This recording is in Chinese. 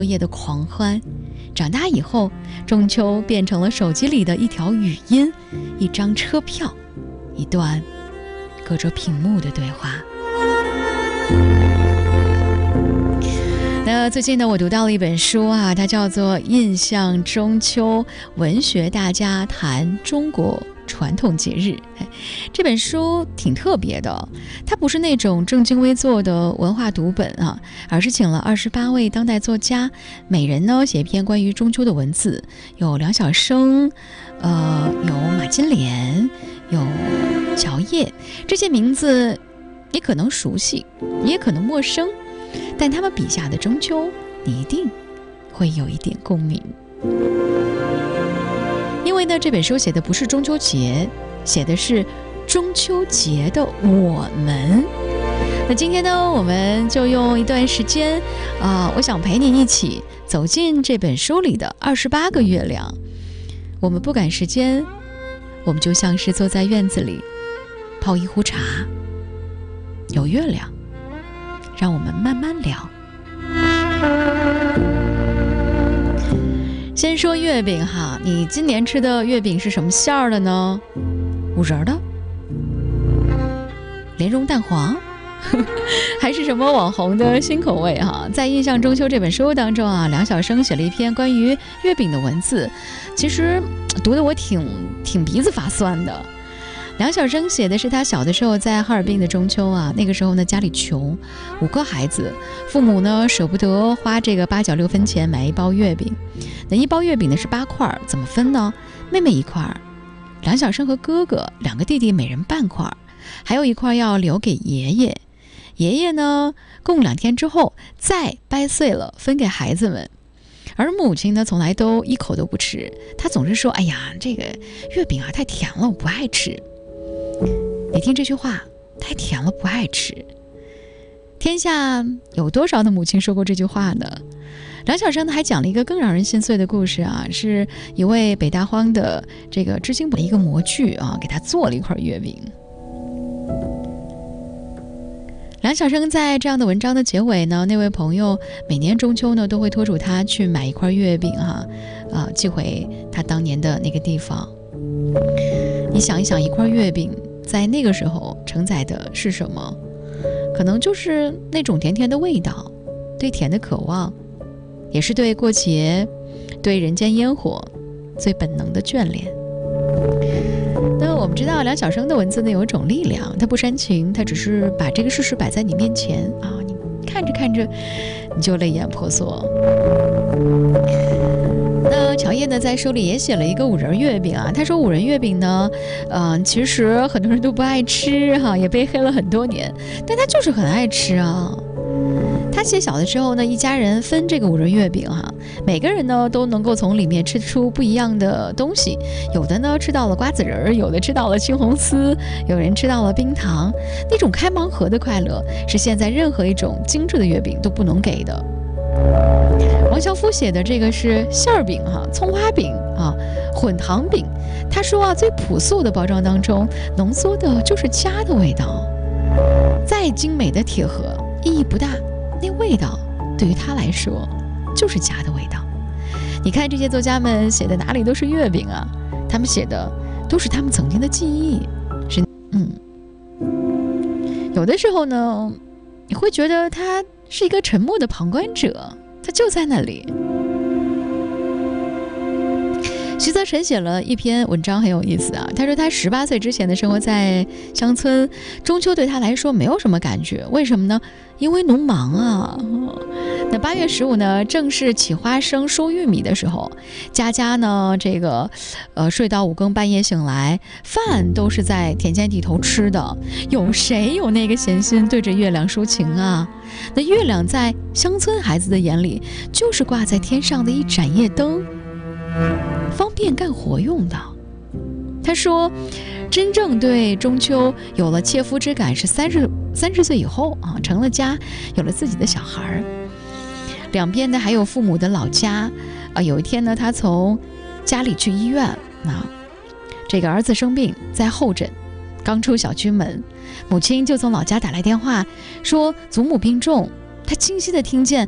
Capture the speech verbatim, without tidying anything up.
夜的狂欢。长大以后，中秋变成了手机里的一条语音，一张车票，一段隔着屏幕的对话。那最近呢，我读到了一本书啊，它叫做《印象中秋：文学大家谈中国传统节日》。这本书挺特别的，它不是那种正襟危坐的文化读本啊，而是请了二十八位当代作家，每人呢写一篇关于中秋的文字，有梁晓声，呃，有马金莲，有乔烨，这些名字你可能熟悉，你也可能陌生，但他们笔下的中秋，你一定会有一点共鸣。因为呢，这本书写的不是中秋节，写的是中秋节的我们。那今天呢，我们就用一段时间啊、呃，我想陪你一起走进这本书里的二十八个月亮。我们不赶时间，我们就像是坐在院子里泡一壶茶，有月亮，让我们慢慢聊。先说月饼哈，你今年吃的月饼是什么馅儿的呢？五仁的、莲蓉蛋黄，还是什么网红的新口味哈？在《印象中秋》这本书当中啊，梁晓声写了一篇关于月饼的文字，其实读得我挺挺鼻子发酸的。梁晓声写的是他小的时候在哈尔滨的中秋啊，那个时候呢家里穷，五个孩子，父母呢舍不得花这个八角六分钱买一包月饼，那一包月饼呢是八块，怎么分呢？妹妹一块，梁晓声和哥哥两个弟弟每人半块，还有一块要留给爷爷，爷爷呢供两天之后再掰碎了分给孩子们。而母亲呢从来都一口都不吃，她总是说，哎呀，这个月饼啊太甜了，我不爱吃。你听这句话，太甜了不爱吃。天下有多少的母亲说过这句话呢？梁晓声呢还讲了一个更让人心碎的故事啊，是一位北大荒的这个知青的一个模具啊，给他做了一块月饼。梁晓声在这样的文章的结尾呢，那位朋友每年中秋呢都会拖住他去买一块月饼哈、啊，啊，寄回他当年的那个地方。你想一想，一块月饼在那个时候承载的是什么？可能就是那种甜甜的味道，对甜的渴望，也是对过节、对人间烟火最本能的眷恋。那我们知道梁晓声的文字呢有一种力量，它不煽情，它只是把这个事实摆在你面前啊，你看着看着你就泪眼婆娑。那乔烨呢在书里也写了一个五仁月饼啊，他说五仁月饼呢嗯、呃，其实很多人都不爱吃哈，也被黑了很多年，但他就是很爱吃啊。他写小的时候呢，一家人分这个五仁月饼哈，每个人呢都能够从里面吃出不一样的东西，有的呢吃到了瓜子仁儿，有的吃到了青红丝，有人吃到了冰糖，那种开盲盒的快乐是现在任何一种精致的月饼都不能给的。王小夫写的这个是馅儿饼哈，葱花饼啊，混糖饼。他说啊，最朴素的包装当中浓缩的就是家的味道，再精美的铁盒意义不大，那味道对于他来说就是家的味道。你看这些作家们写的哪里都是月饼啊，他们写的都是他们曾经的记忆。是嗯，有的时候呢，你会觉得他是一个沉默的旁观者，他就在那里。徐泽辰写了一篇文章很有意思啊，他说他十八岁之前的生活在乡村，中秋对他来说没有什么感觉，为什么呢？因为农忙啊。那八月十五呢，正是起花生收玉米的时候，家家呢这个呃睡到五更半夜醒来，饭都是在田间地头吃的，有谁有那个闲心对着月亮抒情啊？那月亮在乡村孩子的眼里就是挂在天上的一盏夜灯，方便干活用的。他说真正对中秋有了切肤之感是三十三十岁以后啊，成了家，有了自己的小孩，两边呢还有父母的老家啊。有一天呢，他从家里去医院啊，这个儿子生病在候诊，刚出小区门，母亲就从老家打来电话说祖母病重。他清晰地听见